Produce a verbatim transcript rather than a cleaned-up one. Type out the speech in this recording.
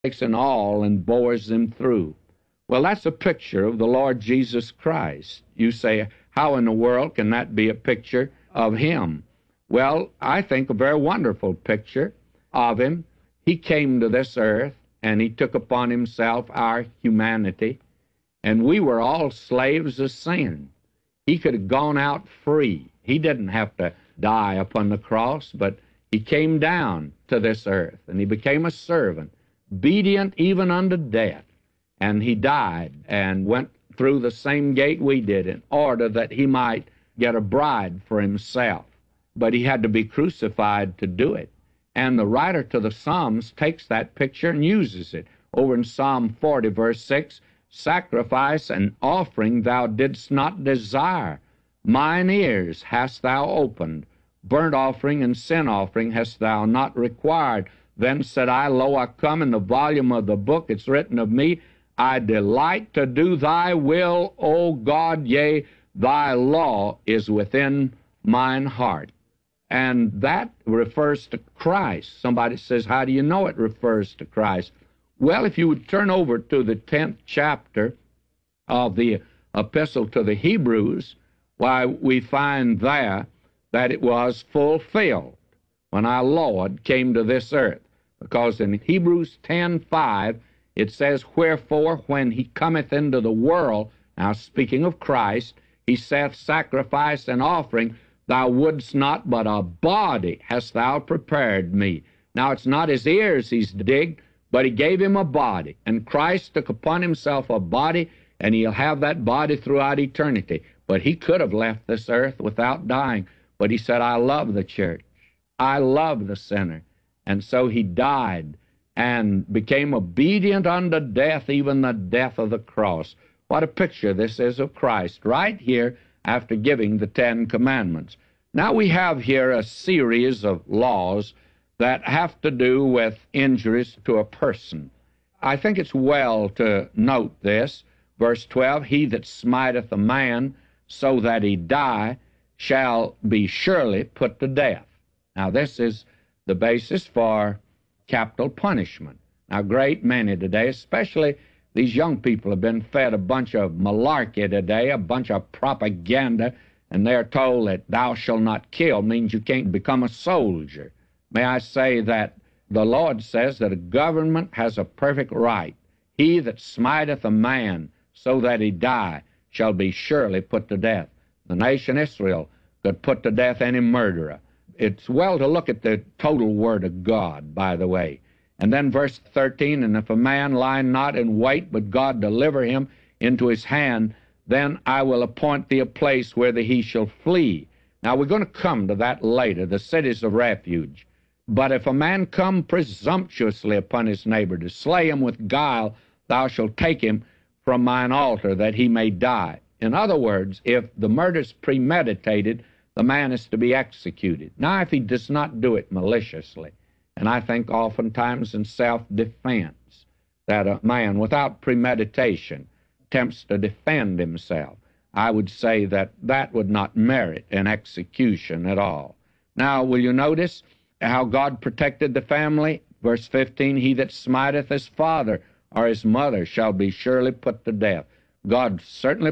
takes an awl and bores them through. Well, that's a picture of the Lord Jesus Christ. You say, how in the world can that be a picture of him? Well, I think a very wonderful picture of him. He came to this earth, and he took upon himself our humanity, and we were all slaves of sin. He could have gone out free. He didn't have to die upon the cross, but he came down to this earth, and he became a servant, obedient even unto death. And he died and went through the same gate we did in order that he might get a bride for himself. But he had to be crucified to do it. And the writer to the Psalms takes that picture and uses it. Over in Psalm forty, verse six, sacrifice and offering thou didst not desire. Mine ears hast thou opened. Burnt offering and sin offering hast thou not required. Then said I, Lo, I come. In the volume of the book it's written of me, I delight to do thy will, O God, yea, thy law is within mine heart. And that refers to Christ. Somebody says, how do you know it refers to Christ? Well, if you would turn over to the tenth chapter of the Epistle to the Hebrews, why, we find there that it was fulfilled when our Lord came to this earth. Because in Hebrews ten five, it says, wherefore, when he cometh into the world, now speaking of Christ, he saith, sacrifice and offering, thou wouldst not, but a body hast thou prepared me. Now, it's not his ears he's digged, but he gave him a body. And Christ took upon himself a body, and he'll have that body throughout eternity. But he could have left this earth without dying. But he said, I love the church. I love the sinner. And so he died and became obedient unto death, even the death of the cross. What a picture this is of Christ, right here after giving the Ten Commandments. Now we have here a series of laws that have to do with injuries to a person. I think it's well to note this. Verse twelve, he that smiteth a man so that he die shall be surely put to death. Now this is the basis for capital punishment. Now, a great many today, especially these young people, have been fed a bunch of malarkey today, a bunch of propaganda, and they're told that thou shalt not kill means you can't become a soldier. May I say that the Lord says that a government has a perfect right. He that smiteth a man so that he die shall be surely put to death. The nation Israel could put to death any murderer. It's well to look at the total word of God, by the way. And then verse thirteen, and if a man lie not in wait, but God deliver him into his hand, then I will appoint thee a place where the he shall flee. Now we're going to come to that later, the cities of refuge. But if a man come presumptuously upon his neighbor to slay him with guile, thou shalt take him from mine altar that he may die. In other words, if the murder's premeditated, the man is to be executed. Now, if he does not do it maliciously, and I think oftentimes in self-defense, that a man without premeditation attempts to defend himself, I would say that that would not merit an execution at all. Now, will you notice how God protected the family? Verse fifteen, he that smiteth his father or his mother shall be surely put to death. God certainly